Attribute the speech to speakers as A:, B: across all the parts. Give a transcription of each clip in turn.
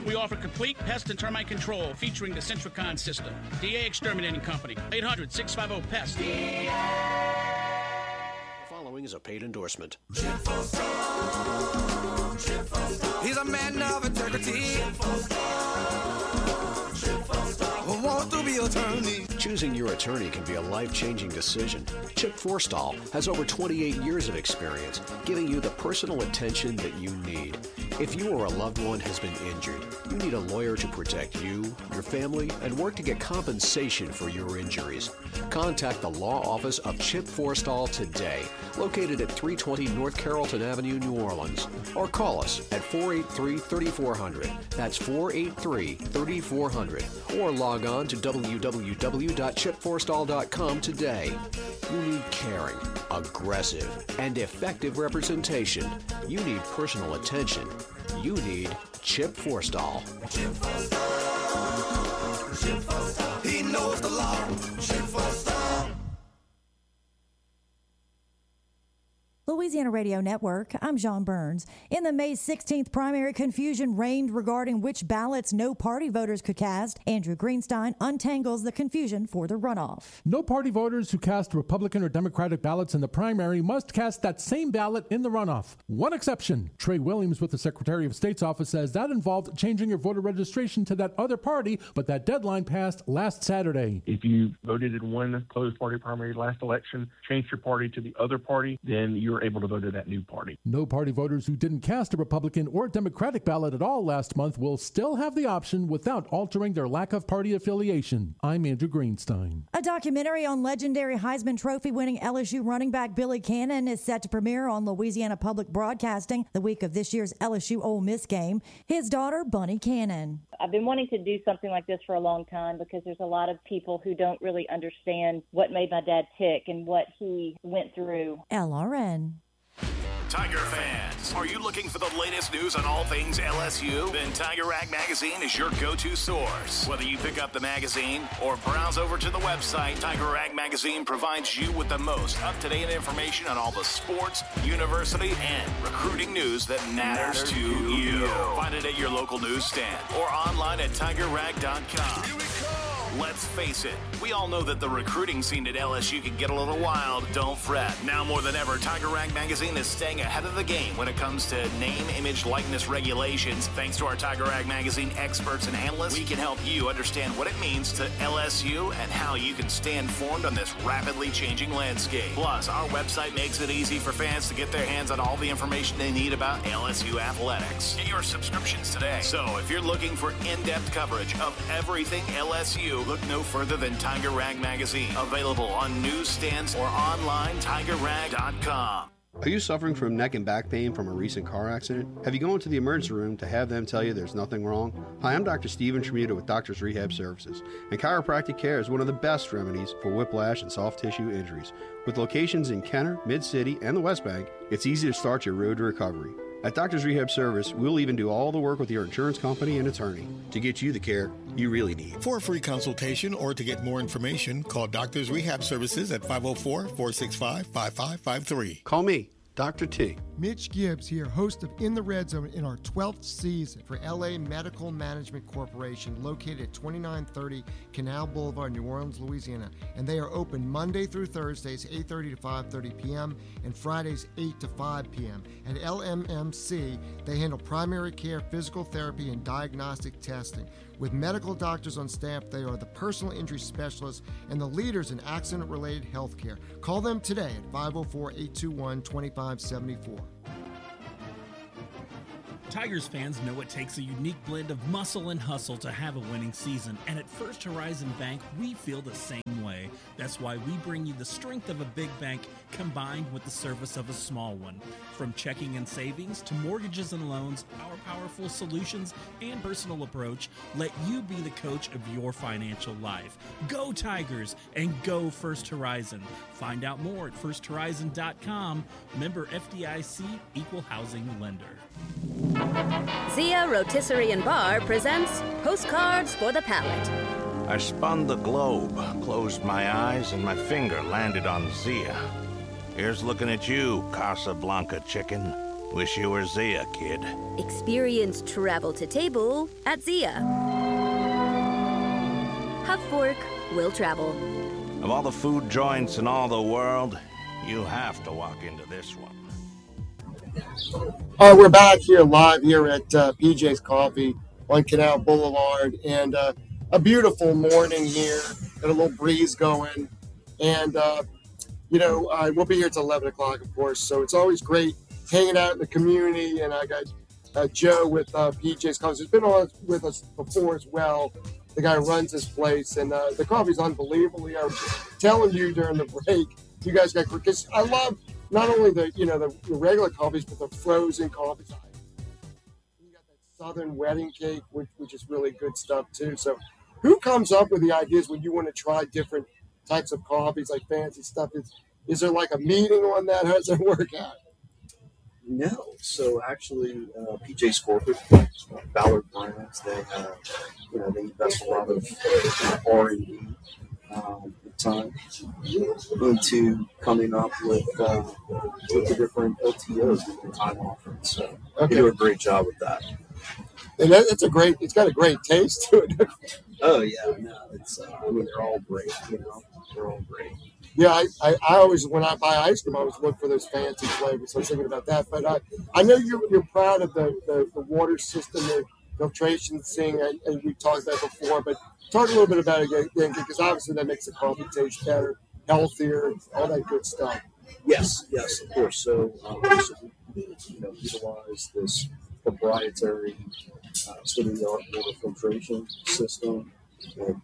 A: We offer complete pest and termite control featuring the Centricon system. DA Exterminating Company, 800-650-PEST.
B: The following is a paid endorsement.
C: He's a man of integrity. Want to be attorney.
B: Choosing your attorney can be a life-changing decision. Chip Forstall has over 28 years of experience, giving you the personal attention that you need. If you or a loved one has been injured, you need a lawyer to protect you, your family, and work to get compensation for your injuries. Contact the law office of Chip Forstall today, located at 320 North Carrollton Avenue, New Orleans, or call us at 483-3400. That's 483-3400, or log on to www.chipforstall.com today. You need caring, aggressive, and effective representation. You need personal attention. You need Chip Forstall.
C: Chip Forstall. Chip Forstall. He knows the law. Chip Forstall.
D: Louisiana Radio Network, I'm John Burns. In the May 16th primary, confusion reigned regarding which ballots no party voters could cast. Andrew Greenstein untangles the confusion for the runoff.
E: No party voters who cast Republican or Democratic ballots in the primary must cast that same ballot in the runoff. One exception. Trey Williams with the Secretary of State's office says that involved changing your voter registration to that other party, but that deadline passed last Saturday.
F: If you voted in one closed party primary last election, changed your party to the other party, then you're able to vote to that new party.
E: No party voters who didn't cast a Republican or Democratic ballot at all last month will still have the option without altering their lack of party affiliation. I'm Andrew Greenstein.
D: A documentary on legendary Heisman Trophy winning LSU running back Billy Cannon is set to premiere on Louisiana Public Broadcasting the week of this year's LSU Ole Miss game. His daughter, Bunny Cannon.
G: I've been wanting to do something like this for a long time because there's a lot of people who don't really understand what made my dad tick and what he went through.
D: LRN.
H: Tiger fans, are you looking for the latest news on all things LSU? Then Tiger Rag Magazine is your go-to source. Whether you pick up the magazine or browse over to the website, Tiger Rag Magazine provides you with the most up-to-date information on all the sports, university, and recruiting news that matters to you. Find it at your local newsstand or online at tigerrag.com. Here we go. Let's face it, we all know that the recruiting scene at LSU can get a little wild. Don't fret. Now more than ever, Tiger Rag Magazine is staying ahead of the game when it comes to name, image, likeness regulations. Thanks to our Tiger Rag Magazine experts and analysts, we can help you understand what it means to LSU and how you can stay informed on this rapidly changing landscape. Plus, our website makes it easy for fans to get their hands on all the information they need about LSU athletics. Get your subscriptions today. So if you're looking for in-depth coverage of everything LSU, look no further than Tiger Rag Magazine. Available on newsstands or online, tigerrag.com.
I: Are you suffering from neck and back pain from a recent car accident? Have you gone to the emergency room to have them tell you there's nothing wrong? Hi, I'm Dr. Steven Tremuta with Doctors Rehab Services, and chiropractic care is one of the best remedies for whiplash and soft tissue injuries. With locations in Kenner, Mid-City, and the West Bank, it's easy to start your road to recovery. At Doctors Rehab Service, we'll even do all the work with your insurance company and attorney to get you the care you really need.
J: For a free consultation or to get more information, call Doctors Rehab Services at 504-465-5553.
I: Call me, Dr. T.
K: Mitch Gibbs here, host of In the Red Zone in our 12th season for LA Medical Management Corporation, located at 2930 Canal Boulevard, New Orleans, Louisiana. And they are open Monday through Thursdays, 8:30 to 5:30 p.m. and Fridays, 8 to 5 p.m. At LMMC, they handle primary care, physical therapy, and diagnostic testing. With medical doctors on staff, they are the personal injury specialists and the leaders in accident-related health care. Call them today at 504-821-2574.
L: Tigers fans know it takes a unique blend of muscle and hustle to have a winning season, and at First Horizon Bank, we feel the same way. That's why we bring you the strength of a big bank combined with the service of a small one. From checking and savings to mortgages and loans, our powerful solutions and personal approach let you be the coach of your financial life. Go Tigers and go First Horizon. Find out more at firsthorizon.com. Member FDIC, Equal Housing Lender.
M: Zia Rotisserie and Bar presents Postcards for the Palate.
N: I spun the globe, closed my eyes, and my finger landed on Zia. Here's looking at you, Casablanca chicken. Wish you were Zia, kid.
M: Experience travel to table at Zia. Have fork, will travel.
N: Of all the food joints in all the world, you have to walk into this one.
K: We're back here live here at PJ's Coffee on Canal Boulevard, and a beautiful morning here. Got a little breeze going, and we'll be here till 11 o'clock, of course. So it's always great hanging out in the community. And I got Joe with PJ's Coffee. He's been on with us before as well. The guy who runs this place, and the coffee's unbelievable. I was just telling you during the break, you guys got, because I love not only the regular coffees, but the frozen coffees. You got that Southern wedding cake, which is really good stuff too. So who comes up with the ideas when you want to try different types of coffees, like fancy stuff? Is there like a meeting on that? How does it work out?
O: No. So actually, PJ's corporate, Ballard Brands, they invest a lot of R&D time into coming up with the different LTOs that the time offering. So they do a great job with that.
K: And it's got a great taste to it.
O: Oh yeah, no, they're all great. They're all great.
K: Yeah, I always, when I buy ice cream, I always look for those fancy flavors. So I was thinking about that. But I know you're proud of the water system, the filtration thing, and we talked about it before. But talk a little bit about it again, because obviously that makes the coffee taste better, healthier, all that good stuff.
O: Yes, of course. So we utilize this proprietary state-of-the-art water filtration system. It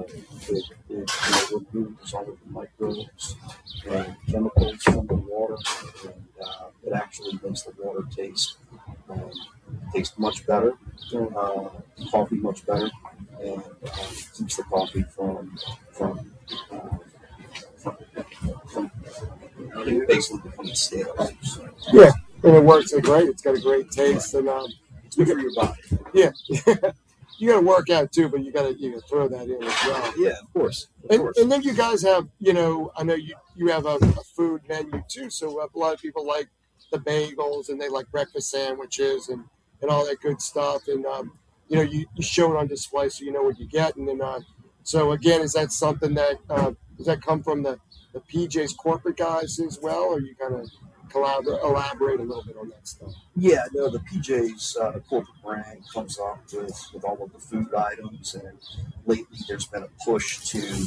O: removes all of the microbes and chemicals from the water, and it actually makes the water taste much better, coffee much better, and keeps the coffee from basically becoming stale.
K: Yeah, and it works great. It's got a great taste, and
O: it's good for your body.
K: Yeah. You got to work out too, but you got to throw that in as well.
O: Yeah, of course.
K: And then you guys have, I know you have a food menu too. So a lot of people like the bagels, and they like breakfast sandwiches and all that good stuff. And you show it on display so you know what you get. And then so again, is that something that does that come from the PJ's corporate guys as well, or you kind of elaborate a little bit on that stuff?
O: Yeah, no, the PJ's corporate brand comes up with all of the food items, and lately there's been a push to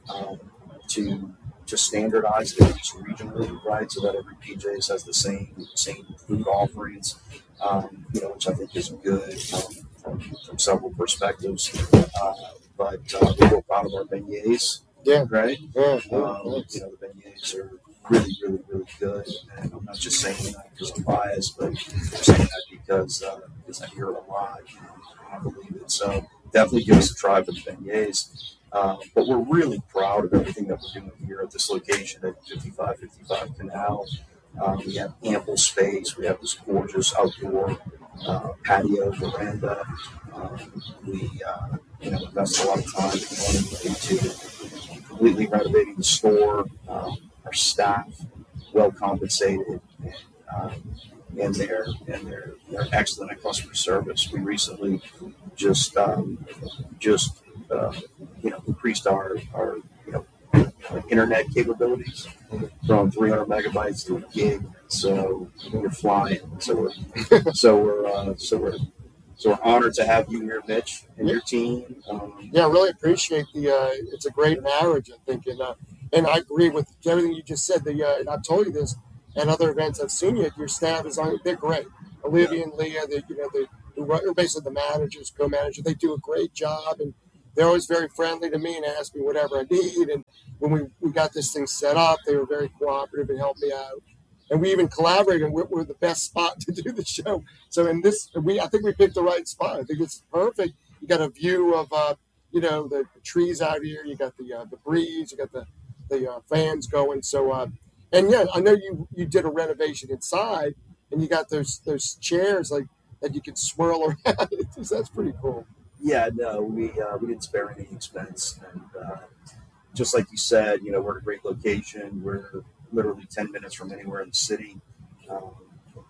O: standardize things regionally, right? So that every PJ's has the same food offerings, which I think is good from several perspectives. But we're real proud of our beignets.
K: Yeah,
O: right.
K: Yeah,
O: the beignets are really, really, really good. And I'm not just saying that because I'm biased, but I'm saying that because I hear it a lot. And I believe it. So definitely give us a try for the beignets. But we're really proud of everything that we're doing here at this location at 5555 Canal. We have ample space. We have this gorgeous outdoor patio, veranda. We invest a lot of time into completely renovating the store. Our staff, well compensated, and they're excellent at customer service. We recently just increased our internet capabilities from 300 megabytes to a gig. So we're flying. So we're honored to have you here, Mitch, and your team.
K: I really appreciate it's a great marriage, I think, and I agree with everything you just said. And I've told you this at other events I've seen you. Your staff they're great. Olivia and Leah, they're basically the managers, co-managers. They do a great job, and they're always very friendly to me and ask me whatever I need. And when we got this thing set up, they were very cooperative and helped me out. And we even collaborated, and we're the best spot to do the show. So I think we picked the right spot. I think it's perfect. You got a view of the trees out here. You got the breeze. You got the fans going. So I know you did a renovation inside, and you got those chairs like that you can swirl around. That's pretty cool.
O: Yeah, no, we didn't spare any expense, and just like you said, we're at a great location. We're literally 10 minutes from anywhere in the city, in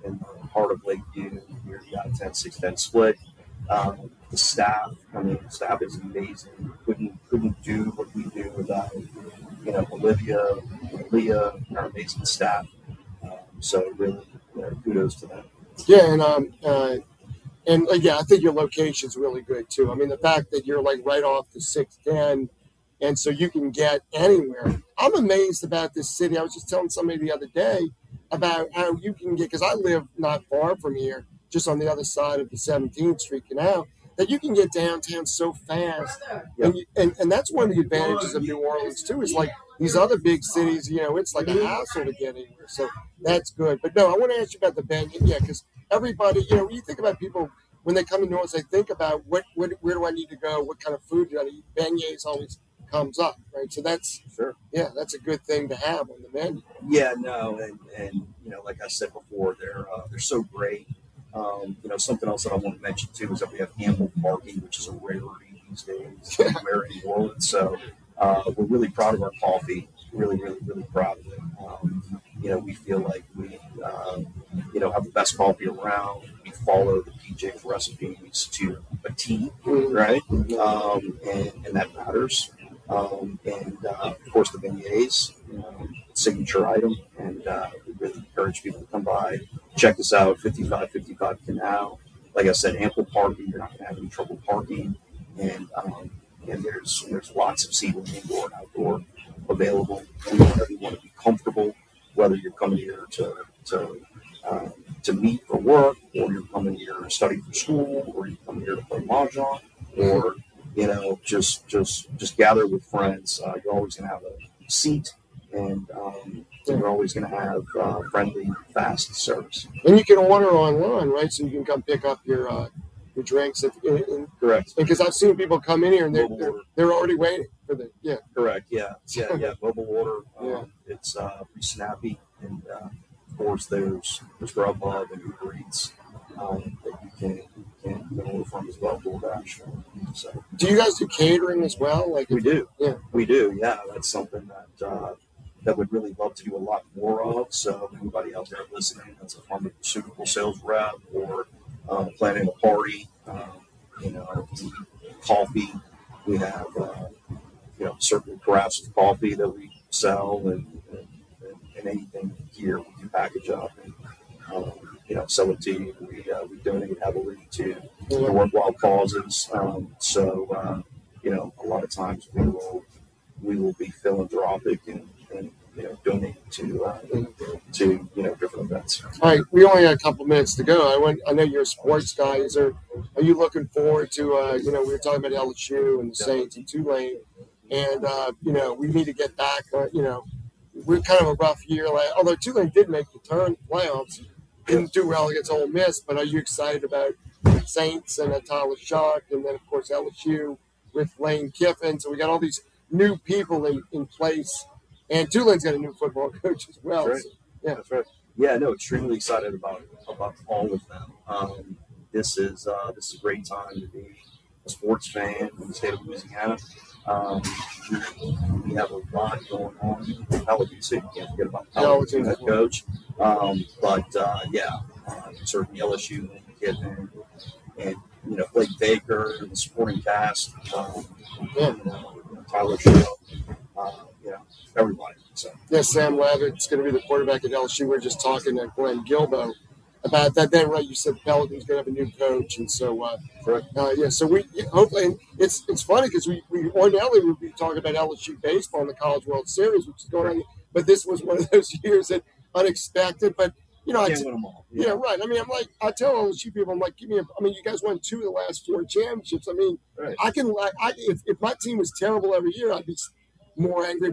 O: heart of Lakeview, near the I-10, 610 split. The staff is amazing. Couldn't do what we do without, Olivia, Leah, our amazing staff. So really, kudos to them.
K: Yeah, and I think your location's really good too. I mean, the fact that you're like right off the 610, and so you can get anywhere. I'm amazed about this city. I was just telling somebody the other day about how you can get, because I live not far from here, just on the other side of the 17th Street Canal, that you can get downtown so fast. Yep. And that's one of the advantages of New Orleans too, is like these other big cities, it's like a hassle to get anywhere. So that's good. But no, I want to ask you about the beignet. Yeah, because everybody, when you think about people, when they come to New Orleans, they think about where do I need to go? What kind of food do I eat? Beignets always comes up, right? So that's that's a good thing to have on the menu.
O: Yeah, no, and like I said before, they're so great. Something else that I want to mention too is that we have ample parking, which is a rarity these days anywhere in New Orleans. So we're really proud of our coffee. Really, really, really proud of it. We feel like we have the best coffee around. We follow the PJ's recipes to a T, right? And that matters. And of course the beignets, signature item, and we really encourage people to come by, check us out, 5555 Canal. Like I said, ample parking. You're not going to have any trouble parking, and there's lots of seating, indoor and outdoor, available. We want everyone to be comfortable, whether you're coming here to meet for work, or you're coming here to study for school, or you're coming here to play mahjong, or just gather with friends. You're always going to have a seat, and you're always going to have friendly, fast service.
K: And you can order online, right? So you can come pick up your drinks.
O: Correct.
K: Because I've seen people come in here and they're already waiting for the
O: Correct. Yeah. Mobile order. It's pretty snappy, and of course there's Grubhub and Uber Eats that you can order from as well. DoorDash. So.
K: Do you guys do catering as well?
O: We do. Yeah, we do. Yeah, that's something that we'd really love to do a lot more of. So anybody out there listening that's a pharmaceutical sales rep or planning a party, coffee, we have certain crafts of coffee that we sell, and anything here we can package up and sell it to you. We donate heavily to worthwhile causes. So a lot of times we will be philanthropic and donate to different events.
K: All right, we only got a couple minutes to go. I know you're a sports guy. Are you looking forward to we were talking about LSU and the Saints and Tulane, and we need to get back. We're kind of a rough year. Although Tulane did make the playoffs, didn't do well against Ole Miss. But are you excited about Saints and Tyler Shock, and then of course LSU with Lane Kiffin? So we got all these new people in place. And Tulane's got a new football coach as well.
O: That's right.
K: So,
O: That's right. Yeah, no, extremely excited about all of them. This is a great time to be a sports fan in the state of Louisiana. We have a lot going on. Pelicans, you can't forget about Pelicans head coach. Certainly LSU and Blake Baker and the supporting cast. Tyler Show. Everybody. So.
K: Yeah, Sam Levitt's going to be the quarterback at LSU. We were just talking to Glenn Gilbo about that. Then, right, you said the Pelicans going to have a new coach, and so so we hopefully. And it's funny because we ordinarily would be talking about LSU baseball in the College World Series, which is going on, but this was one of those years that unexpected. But I
O: can't win them all. Yeah,
K: right. I mean, I'm like, I tell LSU people, I'm like, you guys won 2 of the last 4 championships. I mean, right. I can if my team was terrible every year, I'd be more angry.